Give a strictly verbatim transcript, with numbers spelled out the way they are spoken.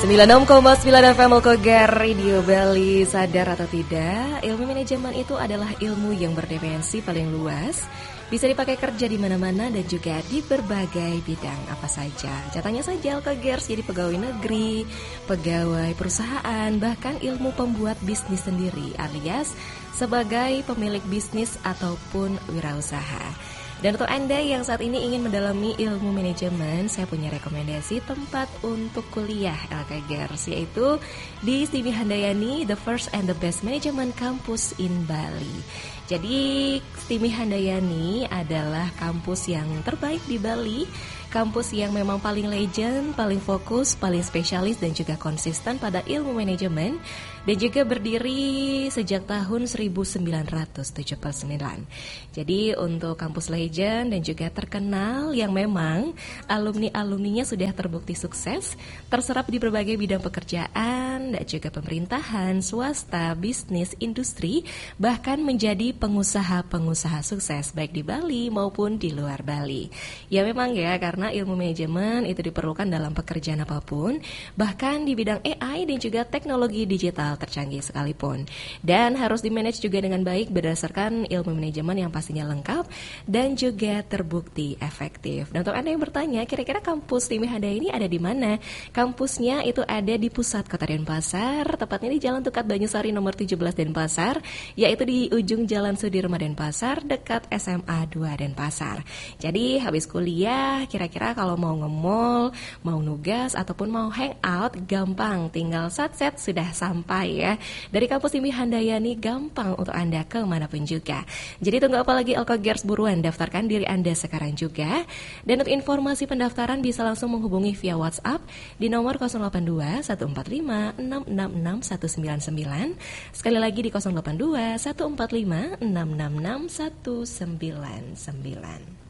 sembilan puluh enam koma sembilan F M Alkogar Radio Bali. Sadar atau tidak, ilmu manajemen itu adalah ilmu yang berdimensi paling luas, bisa dipakai kerja di mana-mana dan juga di berbagai bidang apa saja. Catanya saja Alkogers jadi pegawai negeri, pegawai perusahaan, bahkan ilmu pembuat bisnis sendiri alias sebagai pemilik bisnis ataupun wirausaha. Dan untuk Anda yang saat ini ingin mendalami ilmu manajemen, saya punya rekomendasi tempat untuk kuliah Alkogers, yaitu di Stimi Handayani, the first and the best management campus in Bali. Jadi Stimi Handayani adalah kampus yang terbaik di Bali, kampus yang memang paling legend, paling fokus, paling spesialis dan juga konsisten pada ilmu manajemen, dan juga berdiri sejak tahun seribu sembilan ratus tujuh puluh sembilan. Jadi untuk kampus legend dan juga terkenal yang memang alumni-alumninya sudah terbukti sukses, terserap di berbagai bidang pekerjaan dan juga pemerintahan, swasta, bisnis, industri, bahkan menjadi pengusaha-pengusaha sukses baik di Bali maupun di luar Bali. Ya memang ya, karena ilmu manajemen itu diperlukan dalam pekerjaan apapun, bahkan di bidang A I dan juga teknologi digital tercanggih sekalipun, dan harus dimanage juga dengan baik berdasarkan ilmu manajemen yang pastinya lengkap dan juga terbukti efektif. Dan untuk Anda yang bertanya, kira-kira kampus Stimi Handayani ini ada di mana? Kampusnya itu ada di pusat kota Denpasar, tepatnya di Jalan Tukat Banyusari nomor tujuh belas Denpasar, yaitu di ujung Jalan Sudirman Denpasar dekat S M A dua Denpasar. Jadi habis kuliah, kira-kira kalau mau nge-mall, mau nugas ataupun mau hangout, gampang, tinggal sat-set sudah sampai ya. Dari kampus Stimi Handayani gampang untuk Anda kemanapun juga. Jadi tunggu apa lagi Alkogers, buruan daftarkan diri Anda sekarang juga. Dan untuk informasi pendaftaran bisa langsung menghubungi via WhatsApp di nomor nol delapan dua satu empat lima enam enam enam satu sembilan sembilan. Sekali lagi di nol delapan dua satu empat lima enam enam enam satu sembilan sembilan.